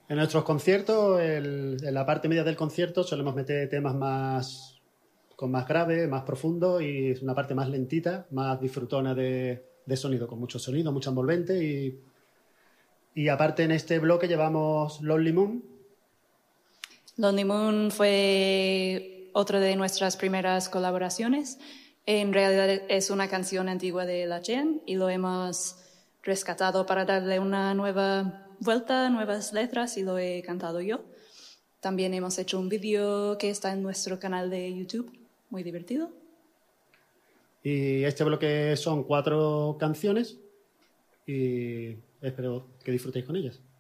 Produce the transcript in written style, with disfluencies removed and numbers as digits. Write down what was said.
En nuestros conciertos, en la parte media del concierto, solemos meter temas con más grave, más profundo y una parte más lentita, más disfrutona de sonido, con mucho sonido, mucho envolvente. Y aparte en este bloque llevamos Lonely Moon. Lonely Moon fue otra de nuestras primeras colaboraciones. En realidad es una canción antigua de La Chen y lo hemos rescatado para darle una nueva vuelta, nuevas letras, y lo he cantado yo. También hemos hecho un vídeo que está en nuestro canal de YouTube, muy divertido. Y este bloque son 4 canciones y espero que disfrutéis con ellas.